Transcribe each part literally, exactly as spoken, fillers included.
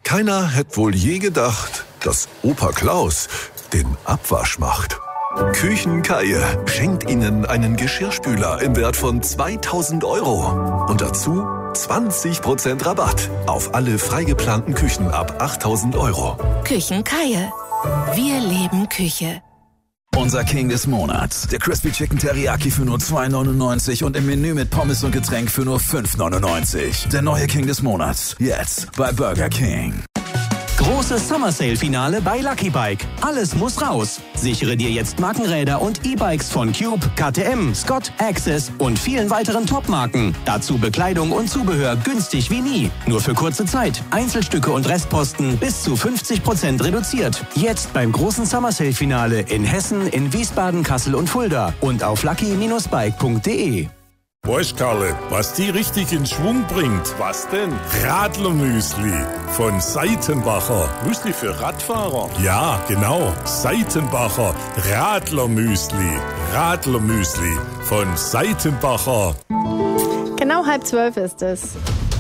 Keiner hätte wohl je gedacht, dass Opa Klaus den Abwasch macht. Küchenkeier schenkt Ihnen einen Geschirrspüler im Wert von zweitausend Euro. Und dazu zwanzig Prozent Rabatt auf alle freigeplanten Küchen ab achttausend Euro. Küchenkeier. Wir leben Küche. Unser King des Monats. Der Crispy Chicken Teriyaki für nur zwei neunundneunzig und im Menü mit Pommes und Getränk für nur fünf neunundneunzig. Der neue King des Monats. Jetzt bei Burger King. Großes Summer Sale Finale bei Lucky Bike. Alles muss raus. Sichere dir jetzt Markenräder und E-Bikes von Cube, K T M, Scott, Access und vielen weiteren Top-Marken. Dazu Bekleidung und Zubehör günstig wie nie. Nur für kurze Zeit. Einzelstücke und Restposten bis zu fünfzig Prozent reduziert. Jetzt beim großen Summer Sale Finale in Hessen, in Wiesbaden, Kassel und Fulda und auf lucky Bindestrich bike punkt de. Weißt, Karle, was die richtig in Schwung bringt? Was denn? Radlermüsli von Seitenbacher. Müsli für Radfahrer? Ja, genau. Seitenbacher Radlermüsli. Radlermüsli von Seitenbacher. Genau halb zwölf ist es.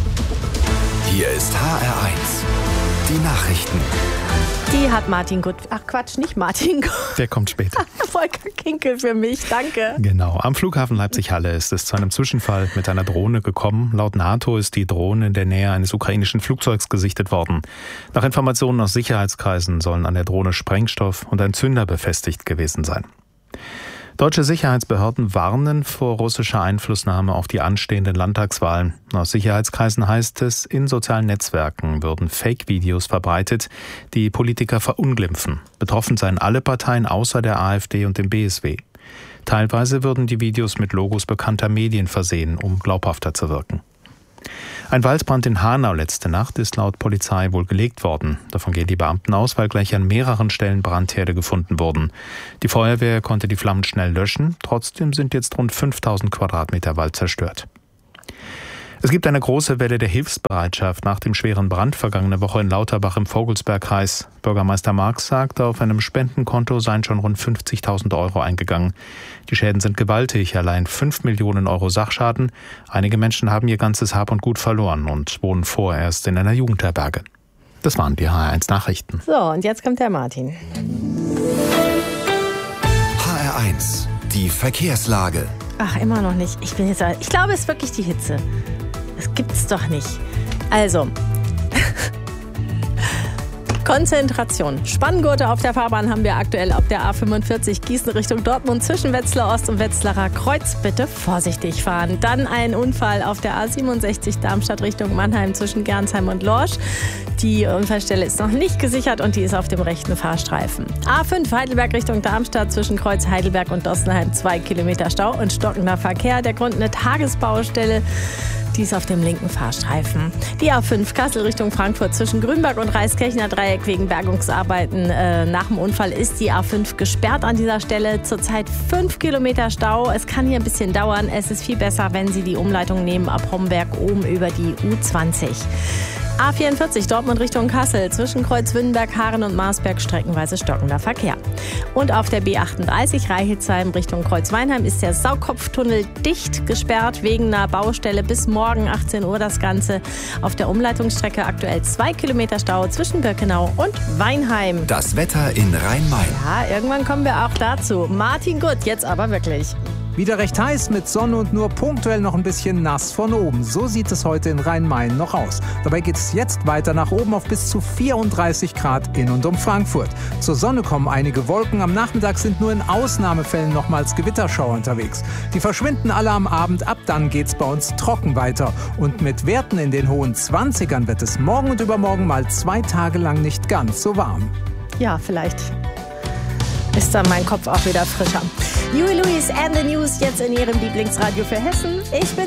Hier ist H R eins. Die Nachrichten. Die hat Martin Gut. Ach Quatsch, nicht Martin Gut. Der kommt später. Volker Kinkel für mich, danke. Genau, am Flughafen Leipzig-Halle ist es zu einem Zwischenfall mit einer Drohne gekommen. Laut NATO ist die Drohne in der Nähe eines ukrainischen Flugzeugs gesichtet worden. Nach Informationen aus Sicherheitskreisen sollen an der Drohne Sprengstoff und ein Zünder befestigt gewesen sein. Deutsche Sicherheitsbehörden warnen vor russischer Einflussnahme auf die anstehenden Landtagswahlen. Aus Sicherheitskreisen heißt es, in sozialen Netzwerken würden Fake-Videos verbreitet, die Politiker verunglimpfen. Betroffen seien alle Parteien außer der AfD und dem B S W. Teilweise würden die Videos mit Logos bekannter Medien versehen, um glaubhafter zu wirken. Ein Waldbrand in Hanau letzte Nacht ist laut Polizei wohl gelegt worden. Davon gehen die Beamten aus, weil gleich an mehreren Stellen Brandherde gefunden wurden. Die Feuerwehr konnte die Flammen schnell löschen. Trotzdem sind jetzt rund fünftausend Quadratmeter Wald zerstört. Es gibt eine große Welle der Hilfsbereitschaft nach dem schweren Brand vergangene Woche in Lauterbach im Vogelsbergkreis. Bürgermeister Marx sagte, auf einem Spendenkonto seien schon rund fünfzigtausend Euro eingegangen. Die Schäden sind gewaltig, allein fünf Millionen Euro Sachschaden. Einige Menschen haben ihr ganzes Hab und Gut verloren und wohnen vorerst in einer Jugendherberge. Das waren die H R eins Nachrichten. So, und jetzt kommt der Martin. H R eins, die Verkehrslage. Ach, immer noch nicht. Ich bin jetzt, ich glaube, es ist wirklich die Hitze. Das gibt's doch nicht. Also, Konzentration. Spanngurte auf der Fahrbahn haben wir aktuell auf der A fünfundvierzig Gießen Richtung Dortmund zwischen Wetzlar Ost und Wetzlarer Kreuz. Bitte vorsichtig fahren. Dann ein Unfall auf der A siebenundsechzig Darmstadt Richtung Mannheim zwischen Gernsheim und Lorsch. Die Unfallstelle ist noch nicht gesichert und die ist auf dem rechten Fahrstreifen. A fünf Heidelberg Richtung Darmstadt zwischen Kreuz Heidelberg und Dossenheim zwei Kilometer Stau und stockender Verkehr. Der Grund eine Tagesbaustelle. Die ist auf dem linken Fahrstreifen. Die A fünf Kassel Richtung Frankfurt zwischen Grünberg und Reiskirchner Dreieck wegen Bergungsarbeiten. Äh, nach dem Unfall ist die A fünf gesperrt an dieser Stelle. Zurzeit fünf Kilometer Stau. Es kann hier ein bisschen dauern. Es ist viel besser, wenn Sie die Umleitung nehmen ab Homberg oben über die U zwanzig. A vierundvierzig Dortmund Richtung Kassel zwischen Kreuz Wünnenberg, Haaren und Marsberg streckenweise stockender Verkehr. Und auf der B achtunddreißig Reichelsheim Richtung Kreuz Weinheim ist der Saukopftunnel dicht gesperrt wegen einer Baustelle bis morgen achtzehn Uhr das Ganze. Auf der Umleitungsstrecke aktuell zwei Kilometer Stau zwischen Birkenau und Weinheim. Das Wetter in Rhein-Main. Ja, irgendwann kommen wir auch dazu. Martin Gut, jetzt aber wirklich. Wieder recht heiß mit Sonne und nur punktuell noch ein bisschen nass von oben. So sieht es heute in Rhein-Main noch aus. Dabei geht es jetzt weiter nach oben auf bis zu vierunddreißig Grad in und um Frankfurt. Zur Sonne kommen einige Wolken. Am Nachmittag sind nur in Ausnahmefällen nochmals Gewitterschauer unterwegs. Die verschwinden alle am Abend. Ab dann geht's bei uns trocken weiter. Und mit Werten in den hohen zwanzigern wird es morgen und übermorgen mal zwei Tage lang nicht ganz so warm. Ja, vielleicht ist dann mein Kopf auch wieder frischer. Huey Lewis and the News jetzt in Ihrem Lieblingsradio für Hessen. Ich bin